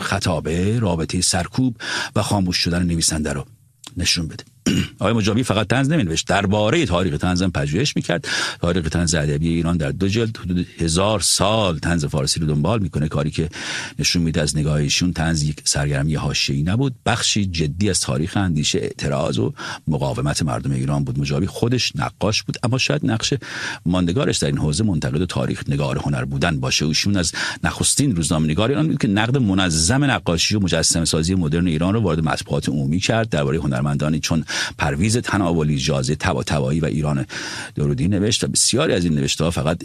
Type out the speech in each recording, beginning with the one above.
خطابه رابطه سرکوب و خاموش شدن نویسنده رو نشون بده. آقای مجابی فقط طنز نمی‌نوشت، درباره تاریخ طنز هم پژوهش می‌کرد. تاریخ طنز ادبی ایران در 2 جلد حدود 1000 سال طنز فارسی رو دنبال میکنه، کاری که نشون میده از نگاه ایشون طنز یک سرگرمی حاشیه‌ای نبود، بخشی جدی از تاریخ اندیشه، اعتراض و مقاومت مردم ایران بود. مجابی خودش نقاش بود، اما شاید نقش ماندگارش در این حوزه منتقد تاریخ نگار هنر بودن باشه. ایشون از نخستین روزنامه‌نگار ایران بود که نقد منظم نقاشی و مجسمه‌سازی مدرن ایران رو وارد مطبوعات عمومی کرد. درباره هنرمندانی چون پرویز تناولی، جازه طباطبایی و ایران درودی نوشت و بسیاری از این نوشته‌ها فقط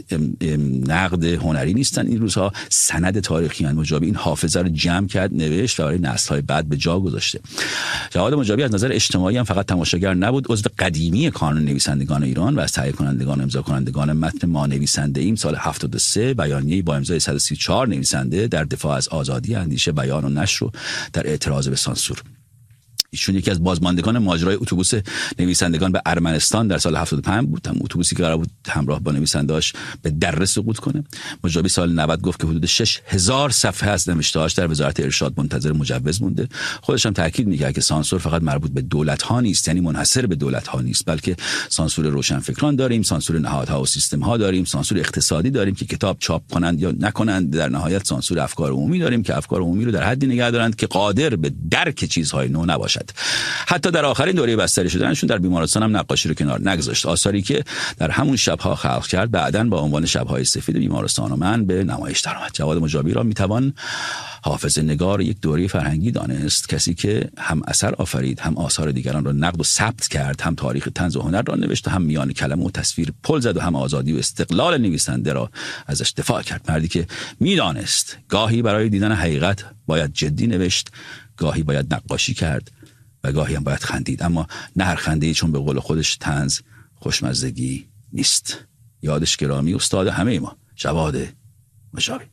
نقد هنری نیستن، این روزها سند تاریخی ان. مجابی این حافظه رو جمع کرد، نوشت و برای نسل‌های بعد به جا گذاشته. جواد مجابی از نظر اجتماعی هم فقط تماشاگر نبود، عضو قدیمی کانون نویسندگان ایران و از تهیه کنندگان و امضا کنندگان متن ما نویسنده ایم سال 73 بیانیه‌ای با امضای 134 نویسنده در دفاع از آزادی اندیشه، بیان و نشر و در اعتراض به سانسور. ایشون یکی از بازماندگان ماجرای اتوبوس نویسندگان به ارمنستان در سال 75 بود، هم اتوبوسی که قرار بود همراه با نویسنده‌اش به دره سقوط کنه. مجابی سال 90 گفت که حدود 6000 صفحه از نوشته‌هاش در وزارت ارشاد منتظر مجوز مونده. خودش هم تاکید می‌کرد که سانسور فقط مربوط به دولت‌ها نیست، یعنی منحصر به دولت‌ها نیست، بلکه سانسور روشنفکران داریم، سانسور نهادها و سیستم‌ها داریم، سانسور اقتصادی داریم که کتاب چاپ کنند یا نکنند، در نهایت سانسور افکار عمومی داریم که افکار عمومی رو در حدی نگه دارند که قادر به درک چیزهای نو نباشد. حتی در آخرین دوره بستری شدنشون در بیمارستان هم نقاشی رو کنار نگذاشت. آثاری که در همون شب‌ها خلق کرد بعداً با عنوان شب‌های سفید بیمارستان و من به نمایش درآمد. جواد مجابی را میتوان حافظه نگار یک دوره فرهنگی دانست، کسی که هم اثر آفرید، هم آثار دیگران را نقد و ثبت کرد، هم تاریخ طنز و هنر را نوشت، هم میان کلمه و تصویر پل زد و هم آزادی و استقلال نویسنده را ازش دفاع کرد. مردی که میدانست گاهی برای دیدن حقیقت باید جدی نوشت، گاهی باید نقاشی کرد و گاهی هم باید خندید، اما نه هر خنده‌ای چون به قول خودش طنز خوشمزگی نیست. یادش گرامی استاد همه ما، جواد مجابی.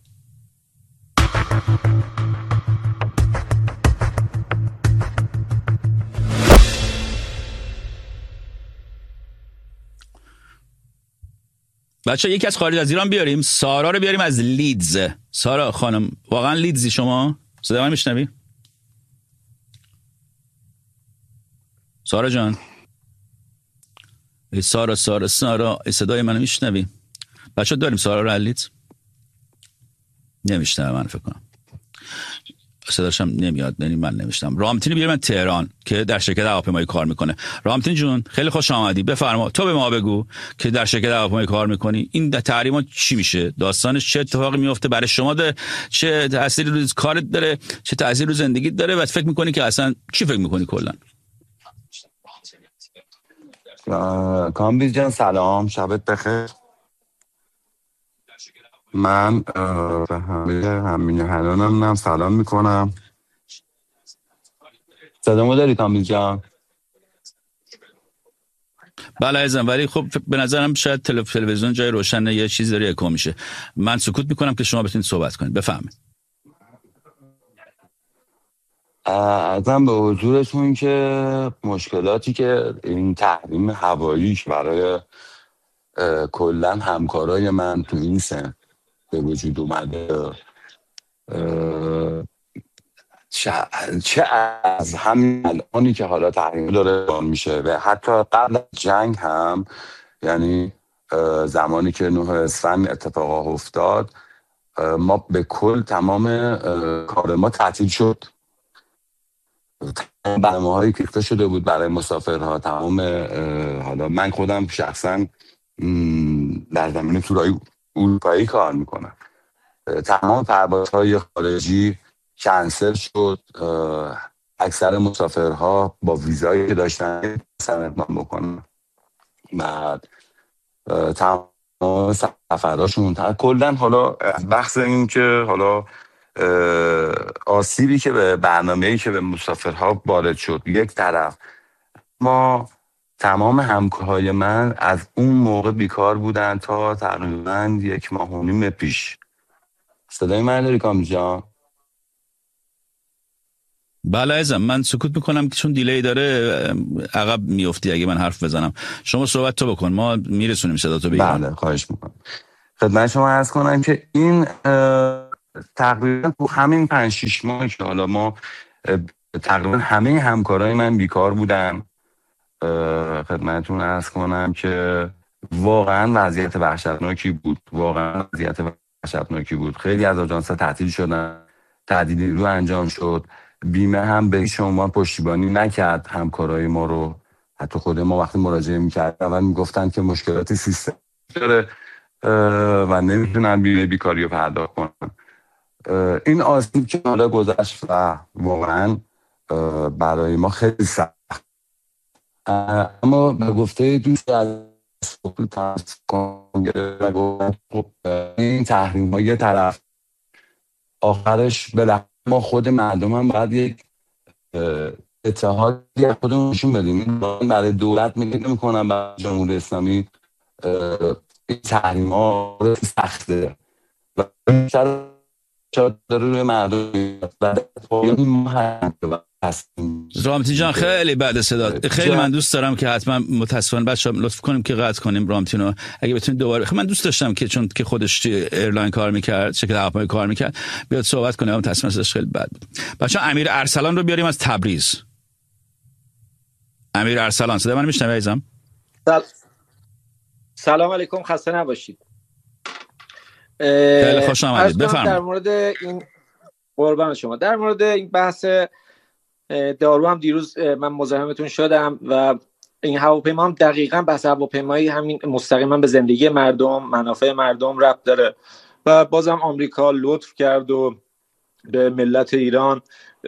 بچه یکی از خارج از ایران بیاریم، سارا رو بیاریم از لیدز. سارا خانم، واقعا لیدزی شما؟ صدای من میشنوی؟ سارا جان، سارا صدای منو میشنوی؟ بچه داریم سارا رو لیدز؟ نمیشنوه من فکر کنم، صداش هم نمیاد، یعنی من نمیشنم. رامتینی بیارم من تهران که در شرکت هواپیمایی کار میکنه. رامتین جون خیلی خوش آمدی، بفرما تو به ما بگو که در شرکت هواپیمایی کار میکنی این تحریما چی میشه، داستانش چه اتفاقی میفته برای شما، چه تأثیری روی کارت داره، چه تأثیری روی زندگیت داره و فکر میکنی که اصلا چی فکر میکنی کلا؟ کامبیز جان سلام، شبت بخیر. من به همین حالانم سلام میکنم. صدامو داری کامبیز جان؟ بله عزیزم، ولی خب به نظرم شاید تلویزیون جای روشنه یه چیز داره اکو میشه. من سکوت میکنم که شما بتونید صحبت کنید، بفهمید. ازم به حضورتون که مشکلاتی که این تحریم هواییش برای کلا همکارای من تو این سن به وجود اومده، چه از همین الانی که حالا تحریم داره میشه و حتی قبل از جنگ هم، یعنی زمانی که 9 اسفند اتفاقا افتاد، ما به کل تمام کار ما تعطیل شد. برنامه‌هایی که ریخته شده بود برای مسافرها، تمام حالا من خودم شخصا در زمینه تورای اروپایی کار میکنم، تمام پروازهای خارجی کنسل شد. اکثر مسافرها با ویزایی که داشتن اقدام بکنن، بعد تمام سفرهاشون کلا حالا بحث این که حالا آسیبی که به برنامه‌ای که به مسافرها وارد شد یک طرف، ما تمام همکارهای من از اون موقع بیکار بودن تا تقریبا 1.5 ماه پیش. صدای من داری کامل جان؟ بله عزیزم، من سکوت میکنم که چون دیلی داره عقب میافتی اگه من حرف بزنم. شما صحبت تو بکن، ما میرسونیم صدا تو به ایران. بله خواهش میکنم. خدمت شما عرض کنم که این تقریبا تو همین 5-6 ماه که حالا ما تقریبا همه همکارای من بیکار بودن، خدمتتون عرض کنم که واقعا وضعیت وحشتناکی بود. خیلی از آژانس‌ها تعطیل شدن، تعدیل نیرو انجام شد، بیمه هم به هیچ عنوان پشتیبانی نکرد همکارای ما رو. حتی خود ما وقتی مراجعه می‌کردیم اول میگفتن که مشکلات سیستم داره و نمیتونن بیمه بیکاری رو پرداخت کنن. این آسیب که حالا گذشت و واقعا برای ما خیلی سخت، اما به گفته دوستی از این تحریم ها یه طرف، آخرش به ما خود مردم هم باید یک اتحادی از خودمون نشون بدیم. برای دولت نمی‌کنم، برای جمهوری اسلامی این تحریم ها سخته و شاید داره روی مردم رامتی جان خیلی بعد صدا خیلی من دوست دارم که حتما متاسفانه بچه‌ها لطف کنیم که قطع کنیم رامتینو، اگه بتونید دوباره. من دوست داشتم که چون که خودش ایرلاین کار میکرد، شرکت هواپیمایی کار میکرد، بیاد صحبت کنه، اما متاسفانه صداش خیلی بد بود. بچه‌ها امیر ارسلان رو بیاریم از تبریز. امیر ارسلان صدا من میشنوی عزیزم؟ سلام علیکم، خسته نباشید. خیلی خوش آمدید، بفرمایید. در مورد این قربان شما، در مورد این بحث دارو هم دیروز من مزاحمتون شدم و این هواپیما هم دقیقاً بحث هواپیمایی همین مستقیما به زندگی مردم، منافع مردم ربط داره و بازم آمریکا لطف کرد و به ملت ایران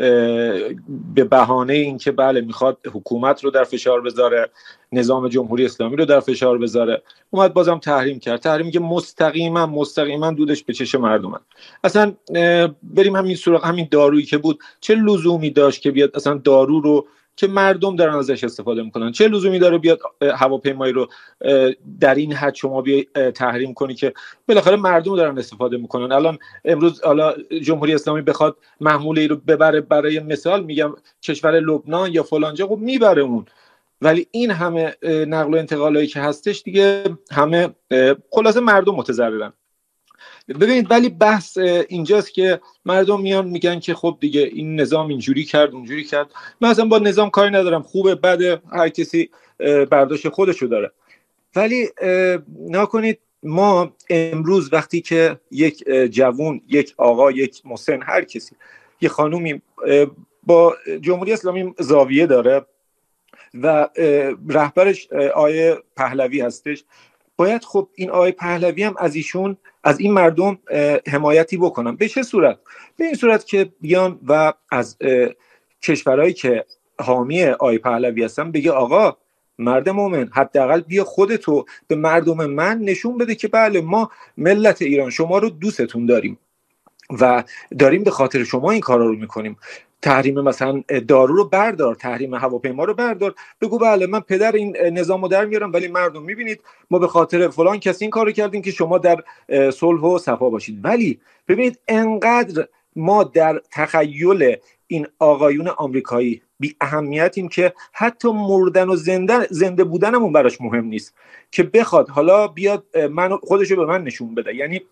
به بهانه اینکه بله میخواد حکومت رو در فشار بذاره، نظام جمهوری اسلامی رو در فشار بذاره، اومد بازم تحریم کرد، تحریمی که مستقیما دودش به چش مردم. اصلا بریم همین سراغ همین دارویی که بود، چه لزومی داشت که بیاد اصلا دارو رو که مردم دارن ازش استفاده میکنن، چه لزومی داره بیاد هواپیمایی رو در این حد شما بیای تحریم کنی که بالاخره مردم دارن استفاده میکنن. الان امروز حالا جمهوری اسلامی بخواد محموله ای رو ببره، برای مثال میگم کشور لبنان یا فلانجا، خب میبره اون، ولی این همه نقل و انتقالایی که هستش دیگه همه خلاصه مردم متضررن. ببینید ولی بحث اینجاست که مردم میان میگن که خب دیگه این نظام اینجوری کرد اونجوری کرد. من اصلا با نظام کاری ندارم، خوبه بده، هر کسی برداشت خودشو داره، ولی نکنید ما امروز وقتی که یک جوون، یک آقا، یک مسن، هر کسی، یک خانومی با جمهوری اسلامی زاویه داره و رهبرش آیه پهلوی هستش، باید خب این آیه پهلوی هم از ایشون، از این مردم حمایتی بکنن. به چه صورت؟ به این صورت که بیان و از کشورهایی که حامی آیه پهلوی هستن بگه آقا مرد مومن، حداقل بیا خودتو به مردم من نشون بده که بله ما ملت ایران شما رو دوستتون داریم و داریم به خاطر شما این کارا رو میکنیم. تحریم مثلا دارو رو بردار، تحریم هواپیما رو بردار، بگو بله من پدر این نظامو در میارم، ولی مردم میبینید ما به خاطر فلان کسی این کارو کردیم که شما در صلح و صفا باشید. ولی ببینید انقدر ما در تخیل این آقایون آمریکایی بی اهمیتیم که حتی مردن و زنده بودنمون براش مهم نیست که بخواد حالا بیاد من خودشو به من نشون بده. یعنی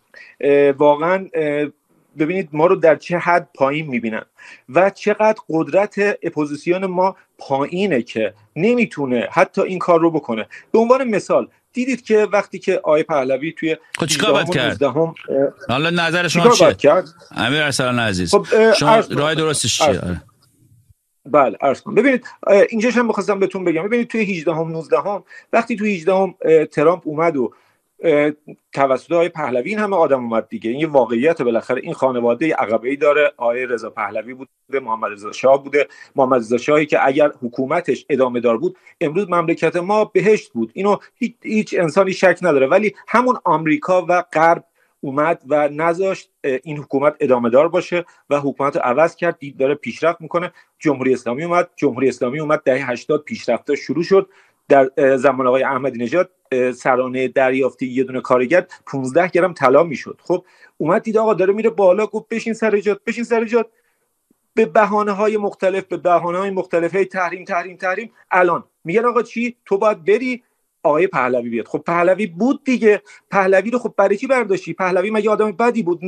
واقعا ببینید ما رو در چه حد پایین میبینن و چقدر قدرت اپوزیسیون ما پایینه که نمیتونه حتی این کار رو بکنه. به عنوان مثال دیدید که وقتی که آقای پهلوی توی چیکار باید کرد؟ حالا نظر شما چیه؟ امیر ارسلان عزیز، خب شما راه درستش چیه؟ بله عرض کنم. ببینید اینجاش هم می‌خواستم بهتون بگم، ببینید توی 18 هم 19 هم وقتی توی 18 هم ترامپ اومد و توسط آقای پهلوی این همه آدم اومد دیگه، این یه واقعیت، بالاخره این خانواده عقبه‌ای داره، آقای رضا پهلوی بوده، محمد رضا شاه بوده، محمد رضا شاهی که اگر حکومتش ادامه دار بود امروز مملکت ما بهشت بود، اینو هیچ انسانی شک نداره. ولی همون آمریکا و غرب اومد و نذاشت این حکومت ادامه دار باشه و حکومت رو عوض کرد، دید داره پیشرفت میکنه. جمهوری اسلامی اومد دهه 80 پیشرفت‌ها شروع شد. در زمان آقای احمدی نژاد سرانه دریافتی یه دونه کارگر 15 گرم طلا میشد. خب اومد دید آقا داره میره بالا، گفت بشین سر جات به بهانه‌های مختلف هی تحریم. الان میگن آقا چی؟ تو باید بری آقای پهلوی بیاد. خب پهلوی بود دیگه، پهلوی رو خب برای چی برداشتی؟ پهلوی مگه آدم بدی بود؟ نه،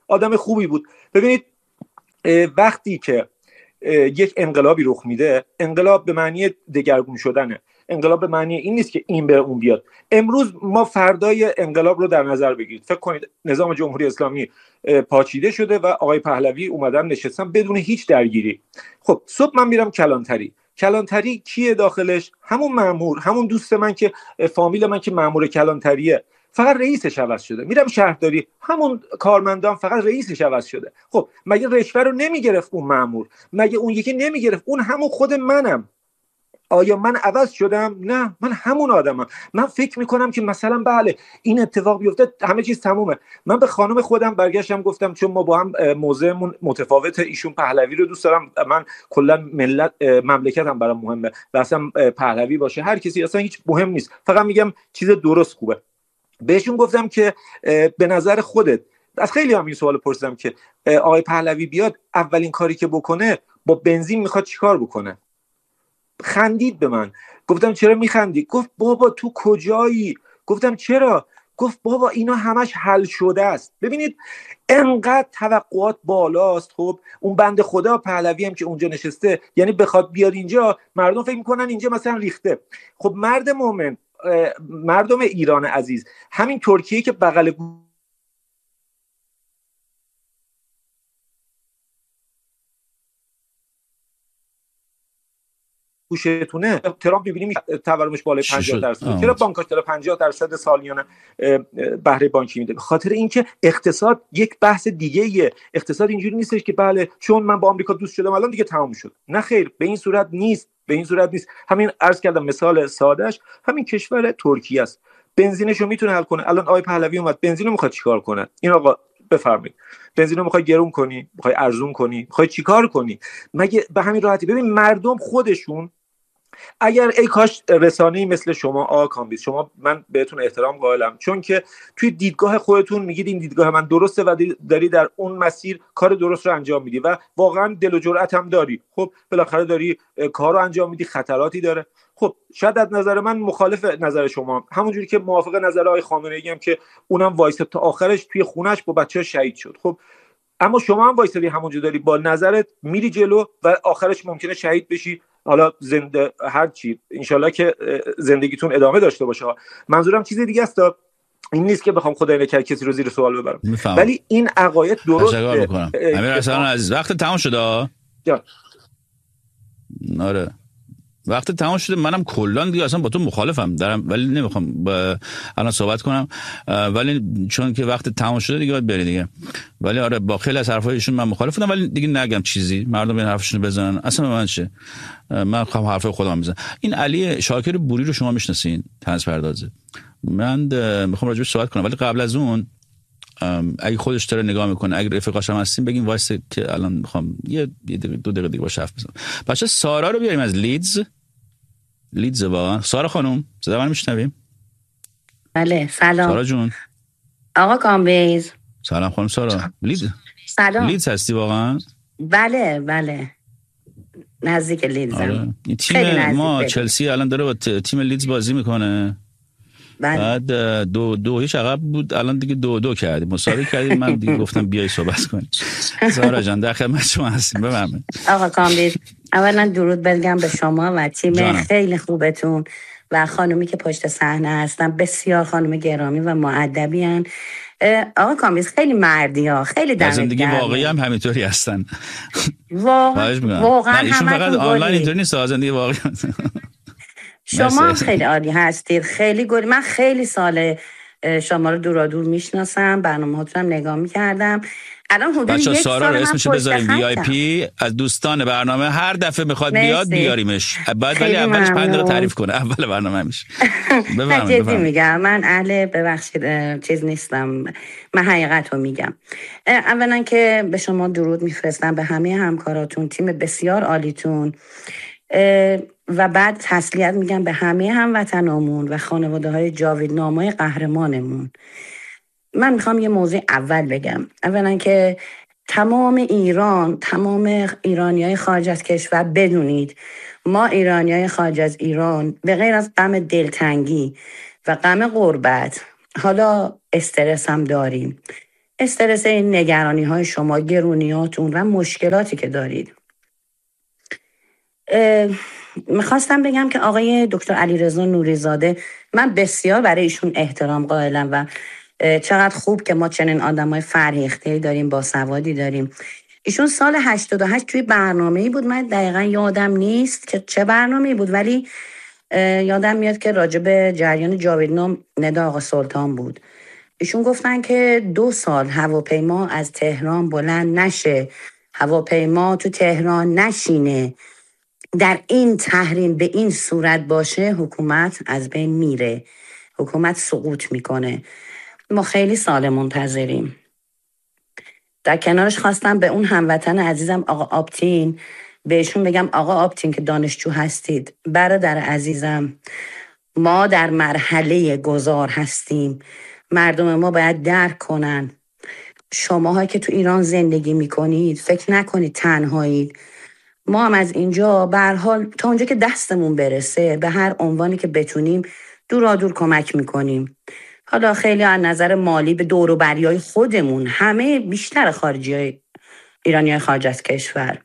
آدم خوبی بود. ببینید وقتی که یک انقلابی رخ میده، انقلاب به معنی دگرگون شدنه، انقلاب به معنی این نیست که این بره اون بیاد. امروز ما فردای انقلاب رو در نظر بگیرید، فکر کنید نظام جمهوری اسلامی پاچیده شده و آقای پهلوی اومدن نشستن بدون هیچ درگیری. خب صبح من میرم کلانتری کیه داخلش؟ همون مأمور، همون دوست من که فامیل من که مأمور کلانتریه، فقط رئیسش عوض شده. میرم شهرداری، همون کارمندان، فقط رئیسش عوض شده. خب مگه رشوه رو نمیگرفت اون مأمور؟ مگه اون یکی نمیگرفت؟ اون همون خود منم. آیا من عوض شدم؟ نه، من همون آدمم. من فکر میکنم که مثلا بله این اتفاق بیفته همه چیز تمومه. من به خانم خودم برگشتم گفتم چون ما با هم موضعمون متفاوته، ایشون پهلوی رو دوست دارم، من کلا مملکتم برام مهمه و اصلا پهلوی باشه هر کسی اصلا هیچ مهم نیست، فقط میگم چیز درست خوبه. بهشون گفتم که به نظر خودت، از خیلی هم این سوال پرسیدم که آقای پهلوی بیاد اولین کاری که بکنه با بنزین میخواد چیکار بکنه؟ خندید به من. گفتم چرا میخندی؟ گفت بابا تو کجایی؟ گفتم چرا؟ گفت بابا اینا همش حل شده است. ببینید انقدر توقعات بالاست. خب اون بنده خدا پهلوی هم که اونجا نشسته، یعنی بخواد بیاد اینجا مردم فکر میکنن اینجا مثلا ریخته. خب مرد مومن، مردم ایران عزیز، همین ترکیه که بغل گوشتونه، ترامپ می‌بینیم تورمش بالای 50%، چرا بانک‌ها چرا 50% سالیانه بهره بانکی میده؟ به خاطر اینکه اقتصاد یک بحث دیگه‌ایه. اقتصاد اینجوری نیستش که بله چون من با آمریکا دوست شدم الان دیگه تمام شد. نه خیر، به این صورت نیست. همین عرض کردم مثال سادهش همین کشور ترکیه است. بنزینشو میتونه حل کنه. الان آقای پهلوی اومد بنزینو میخواد چیکار کنه؟ این آقا بفرمایید، بنزینو میخوای گرون کنی، میخوای ارزون کنی، میخوای چیکار کنی؟ مگه به همین راحتی؟ ببین مردم خودشون اگر ای کاش رسانه‌ای مثل شما آقا کامبیز، شما من بهتون احترام قائلم، چون که توی دیدگاه خودتون میگید این دیدگاه من درسته و داری در اون مسیر کار درست رو انجام میدی و واقعا دل و جرأت هم داری. خب بالاخره داری کار رو انجام میدی، خطراتی داره. خب شاید از نظر من مخالف نظر شما، همونجوری که موافق نظر آقای خامنه‌ای هم که اونم وایساد تا آخرش توی خونش با بچه‌ها شهید شد. خب اما شما هم وایسادی همونجوری داری با نظرت میری جلو و آخرش ممکنه شهید بشی. حالا زنده هر چی انشالله که زندگیتون ادامه داشته باشه. منظورم چیز دیگه است، این نیست که بخوام خدای نکرد کسی رو زیر سوال ببرم، ولی این عقاید درسته. امیر حسن از وقت تمام شده. آره وقت تمام شده. منم کلا دیگه اصلا با تو مخالفم دارم، ولی نمیخوام الان صحبت کنم، ولی چون که وقت تمام شده دیگه باید بری دیگه. ولی آره با خیلی از حرفایشون من مخالف بودم، ولی دیگه نگم چیزی، مردم این حرفشون بزنن اصلا من چه، من خواهم حرفای خودم بزنم. این علی شاکر بوری رو شما میشناسین؟ طنز پردازه. من میخوام راجعش صحبت کنم، ولی قبل از اون اگه خودش داره نگاه میکنه، اگه رفیقاش هم هستین بگین واسه که الان میخوام یه 2 دقیقه دیگه باش حرف بزنم. بچه سارا رو بیاریم از لیدز واقعا. سارا خانم صدا من میشنویم؟ بله سلام سارا جون. آقا کامبیز سلام خانم سارا. سلام. لیدز هستی واقعا؟ بله نزدیک لیدزم. آره. تیم ما چلسی الان داره با تیم لیدز بازی میکنه. بعد 2-2 عقب بود، الان دیگه 2-2 کردیم، مساوی کردیم. من دیگه گفتم بیای صحبت کنیم. سارا جان در خدمت شما هستیم، بفرمایید. آقا کامبیز اولا درود بگم به شما و تیم خیلی خوبتون و خانومی که پشت صحنه هستن، بسیار خانم گرامی و مؤدبی ان. آقا کامبیز خیلی مردی ها، خیلی دمت گرم. زندگی واقعی هم همینطوری هستن. واقعا ایشون فقط آنلاین اینطوری نیست، زندگی واقعی شما هم خیلی عالی هستید، خیلی گلی. من خیلی سال شما رو دور میشناسم، برنامه‌هاتون هم نگاه می‌کردم. الان حدود 1 سال سارا رو اسمشو بذاریم VIP از دوستان برنامه، هر دفعه میخواد بیاد بیاریمش. بعد ولی اولش 5 دقیقه تعریف کنه اول برنامه میشه. جدی میگم، من اهل ببخشید چیز نیستم، من حقیقت رو میگم. اولا که به شما درود میفرستم، به همه همکاراتون، تیم بسیار عالیتون، و بعد تسلیت میگم به همه هموطنامون و خانواده های جاویدنامای قهرمانمون. من میخوام یه موضوع اول بگم. اولا که تمام ایرانیای خارج از کشور بدونید ما ایرانیای خارج از ایران به غیر از غم دلتنگی و غم غربت، حالا استرس هم داریم، استرس، این نگرانی های شما، گرونیاتون و مشکلاتی که دارید. میخواستم بگم که آقای دکتر علیرضا نوریزاده، من بسیار برای ایشون احترام قائلم و چقدر خوب که ما چنین آدمای فرهیخته داریم، با سوادی داریم. ایشون سال 88 توی برنامه‌ای بود، من دقیقا یادم نیست که چه برنامه‌ای بود، ولی یادم میاد که راجع به جریان جاویدنام ندا آقا سلطان بود. ایشون گفتن که 2 سال هواپیما از تهران بلند نشه، هواپیما تو تهران نشینه، در این تحریم به این صورت باشه، حکومت از بین میره، حکومت سقوط میکنه. ما خیلی سال منتظریم. در کنارش خواستم به اون هموطن عزیزم آقا آبتین بهشون بگم، آقا آبتین که دانشجو هستید، برادر عزیزم، ما در مرحله گذار هستیم. مردم ما باید درک کنن. شماها که تو ایران زندگی میکنید فکر نکنید تنهایید. ما هم از اینجا به هر حال تا اونجا که دستمون برسه به هر عنوانی که بتونیم دور کمک میکنیم. حالا خیلی از نظر مالی به دور و بریای خودمون، همه بیشتر خارجی ایرانی خارج از کشور.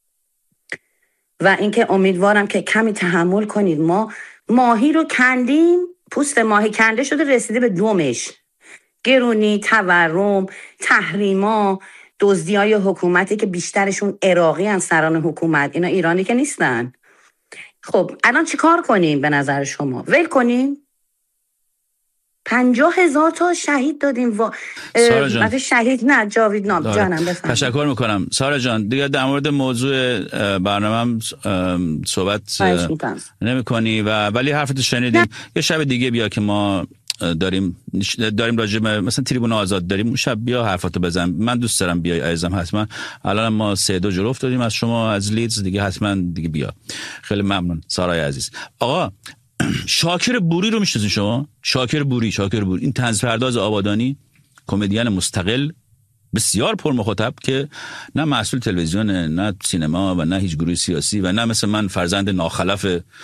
و اینکه امیدوارم که کمی تحمل کنید. ما ماهی رو کندیم، پوست ماهی کنده شده رسیده به دومش. گرونی، تورم، تحریما، دزدی‌های حکومتی که بیشترشون عراقی ان، سران حکومت، اینا ایرانی که نیستن. خب الان چی کار کنیم به نظر شما؟ ول کنیم؟ 50,000 تا شهید دادیم. سارا جان، شهید نه جاویدنام جانم بفرمایید. تشکر میکنم سارا جان. دیگه در مورد موضوع برنامه صحبت نمی کنی ولی حرفتو شنیدیم. یه شب دیگه بیا که ما داریم راجع به مثلا تریبون آزاد داریم، اون شب بیا حرفاتو بزن. من دوست دارم بیای عزیزم، حتما. الان ما 3-2 جلو افتادیم از شما، از لیدز دیگه، حتما دیگه بیا. خیلی ممنون سارای عزیز. آقا شاکر بوری رو میشناسین شما؟ شاکر بوری این طنزپرداز آبادانی، کمدین مستقل بسیار پرمخاطب که نه مسئول تلویزیون، نه سینما و نه هیچ گروه سیاسی و نه مثل من فرزند ناخلف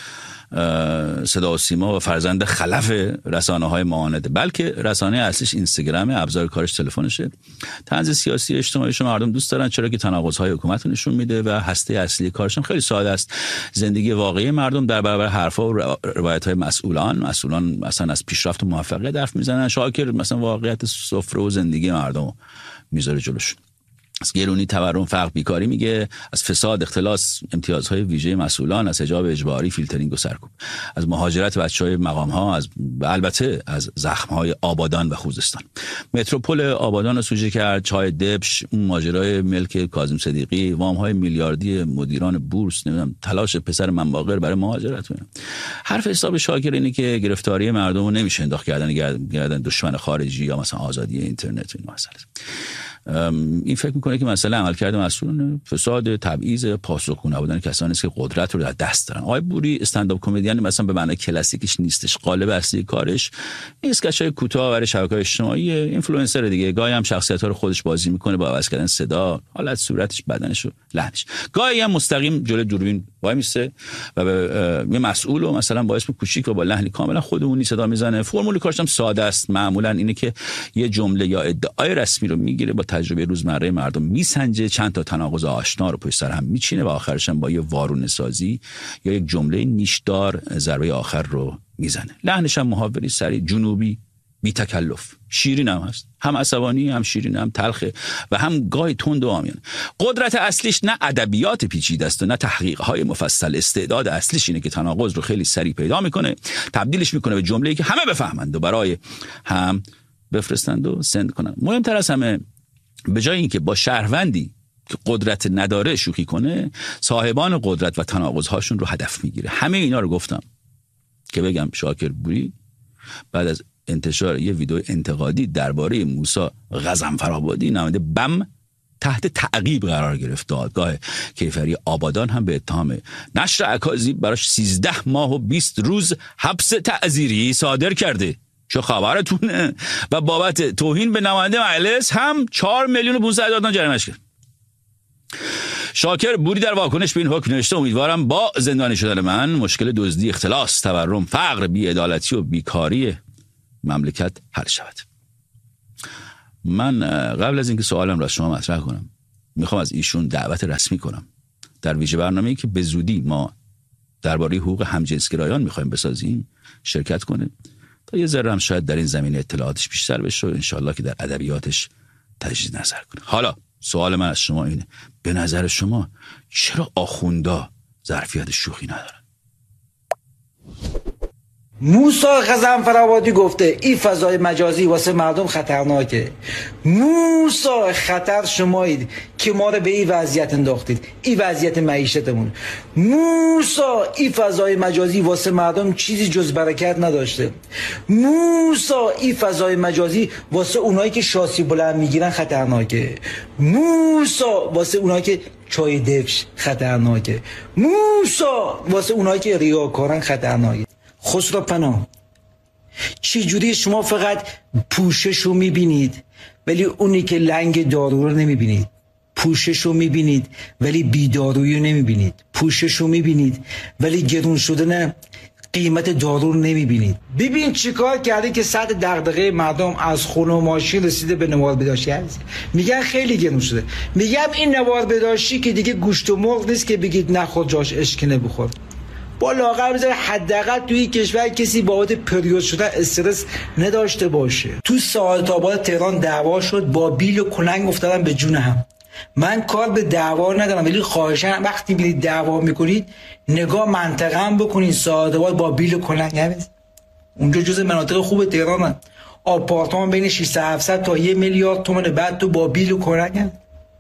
صدا و سیما و فرزند خلف رسانه های معاند، بلکه رسانه اصلیش اینستاگرام، ابزار کارش تلفنشه. طنز سیاسی اجتماعی شما مردم دوست دارن، چرا که تناقض های حکومت رو نشون میده و هسته اصلی کارشون خیلی ساده است، زندگی واقعی مردم در برابر حرفا و روایت های مسئولان مثلا از پیشرفت و موفقیت حرف میزنن. شاکر مثلا واقعیت سفره و زندگی مردم میذاره جلوش. از گرونی، تورم، فقر، بیکاری میگه، از فساد، اختلاس، امتیازهای ویژه مسئولان، از حجاب اجباری، فیلترینگ و سرکوب، از مهاجرت بچهای مقام‌ها، از البته از زخم‌های آبادان و خوزستان. متروپول آبادان رو سوژه کرد، چای دبش، اون ماجرای ملک کاظم صدیقی، وام‌های میلیاردی مدیران بورس، نمیدونم تلاش پسر منباغر برای مهاجرت. حرف حساب شاکر اینه که گرفتاری مردم رو نمیشه انداخت کردن دشمن خارجی یا مثلا آزادی اینترنت. این مسئله این فکر میکنه که مسئله عملکرد مسئولان فساد، تبعیض، پاسخگو نبودن کسانی است که قدرت رو در دست دارن. آقای بوری استندآپ کمدین مثلا به معنای کلاسیکش نیستش. قالب اصلی کارش این اسکچ‌های کوتاه برای شبکه‌های اجتماعی، اینفلوئنسر دیگه. گاهی هم شخصیت‌ها رو خودش بازی میکنه با عوض کردن صدا، حالت صورتش، بدنش و لحنش. گاهی هم مستقیم جلوی دوربین وای میسته و به یه مسئول رو مثلا با اسم کوچیک و با لحنی کاملا خودمونی صدا میزنه. فرمول کارش هم ساده است. معمولا اینه که یه جمله یا ادعای رسمی رو میگیره، با تجربه روزمره مردم میسنجه، چند تا تناقض آشنا رو پشت سر هم میچینه و آخرش هم با یه وارونه سازی یا یک جمله نیشدار ضربه آخر رو میزنه. لحنش هم محاوری، سریع، جنوبی، بی تکلف. شیرین هم هست، هم عصبانی، هم شیرین، هم تلخه و هم گاهی تند و عامیانه. قدرت اصلیش نه ادبیات پیچیده است و نه تحقیق‌های مفصل. استعداد اصلیش اینه که تناقض رو خیلی سریع پیدا میکنه، تبدیلش میکنه به جمله‌ای که همه بفهمند و برای هم بفرستند و سند کنن. مهمتر از همه، به جای اینکه با شهروندی که قدرت نداره شوخی کنه، صاحبان قدرت و تناقض‌هاشون رو هدف میگیره. همه اینا رو گفتم که بگم شاکر بوری بعد از انتشار یه ویدیو انتقادی درباره موسی غضنفرآبادی، نماینده بم، تحت تعقیب قرار گرفت. دادگاه کیفری آبادان هم به اتهام نشر اکاذیب براش 13 ماه و 20 روز حبس تعزیری صادر کرده. چه خبرتونه؟ و بابت توهین به نماینده مجلس هم 4,500,000 جریمه‌اش کرد. شاکر بوری در واکنش به این حکم نوشته: امیدوارم با زندانی شدن من مشکل دزدی، اختلاس، تورم، فقر، بی‌عدالتی و بیکاری مملکت حل شود. من قبل از اینکه سوالم را شما مطرح کنم میخوام از ایشون دعوت رسمی کنم در ویژه برنامه‌ای که به زودی ما درباره حقوق همجنسگرایان میخوایم بسازیم شرکت کنه تا یه ذره هم شاید در این زمینه اطلاعاتش بیشتر بشه و انشالله که در ادبیاتش تجدید نظر کنه. حالا سوال من از شما اینه، به نظر شما چرا آخوندا ظرفیت شوخی ندارن؟ موسی غضنفرآبادی گفته این فضای مجازی واسه مردم خطرناکه. موسی خطر شمایید که ما رو به این وضعیت انداختید، این وضعیت معیشتمون. موسی این فضای مجازی واسه مردم چیزی جز برکت نداشته. موسی این فضای مجازی واسه اونایی که شاسی بلند میگیرن خطرناکه. موسی واسه اونایی که چای دبش خطرناکه. موسی واسه اونایی که ریاکارن خطرناکه. خسرو پناه، چی جوری شما فقط پوشش رو میبینید ولی اونی که لنگ دارو رو نمیبینید؟ پوشش رو میبینید ولی بیدارویی رو نمیبینید. پوشش رو میبینید ولی گرون شدن قیمت دارو رو نمیبینید. ببین چیکار کرده که سطح دغدغه مردم از خونه و ماشین رسیده به نوار بداشتی هست. میگن خیلی گرون شده. میگم این نوار بداشتی که دیگه گوشت و مرغ نیست که بگید نخور جاش اشکنه بخور. با لاغر بذاره حداقل توی کشور کسی بابت پریود شدن استرس نداشته باشه. تو ساعت آباد تهران دعوا شد، با بیل و کلنگ افتادن به جون هم. من کار به دعوا ندارم ولی خواهشاً وقتی میرید دعوا میکنید نگاه منطقه هم بکنید. ساعت آباد با بیل و کلنگ هم اونجا جز مناطق خوب تهران، آپارتمان بین 600-700 تا 1 میلیارد تومان، بعد تو با بیل و کلنگ هم.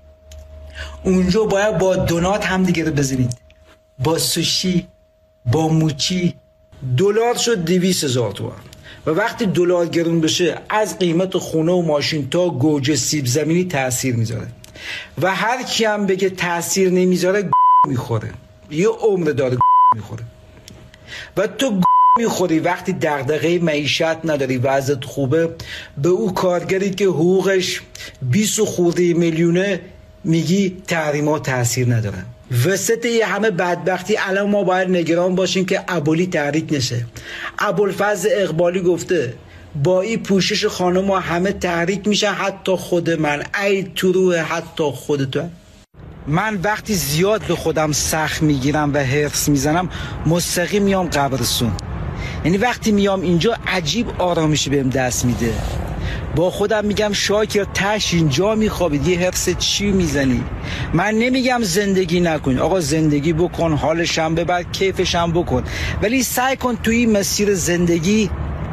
اونجا باید با دونات هم دیگه رو بزنید، با سوشی، با موچی. دلار شد 200,000 تومان و وقتی دلار گرون بشه از قیمت خونه و ماشین تا گوجه سیب زمینی تأثیر میذاره و هر کی هم بگه تأثیر نمیذاره میخوره، یه عمر داره میخوره. و تو میخوری وقتی دغدغه معیشت نداری، وضعیت خوبه، به او کارگری که حقوقش 20 خورده میلیونه میگی تحریما تأثیر نداره. وسط یه همه بدبختی الان ما باید نگران باشیم که ابولی تحریک نشه. ابوالفضل اقبالی گفته با این پوشش خانم ها همه تحریک میشن، حتی خود من. ای تو روح حتی خود تو. من وقتی زیاد به خودم سخت میگیرم و حرص میزنم مستقیم میام قبرستون. یعنی وقتی میام اینجا عجیب آرامشی بهم دست میده. با خودم میگم شاکر تش اینجا میخوابید، یه حرص چی میزنی؟ من نمیگم زندگی نکن، آقا زندگی بکن، حالشم ببر، کیفشم بکن، ولی سعی کن توی مسیر زندگی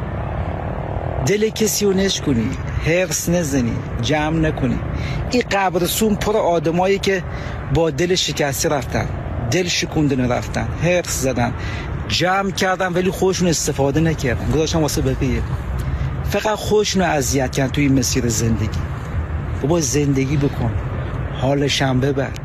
دل کسی رو نشکنی، حرص نزنی، جمع نکنی. این قبرستون پر آدمایی که با دل شکسته رفتن، دل شکوندن رفتن، حرص زدن، جمع کردن ولی خودشون استفاده نکردن، گذاشتن واسه بقیه. فقط خودشون رو اذیت کردن توی مسیر زندگی. بابا زندگی بکن، حالشم ببر،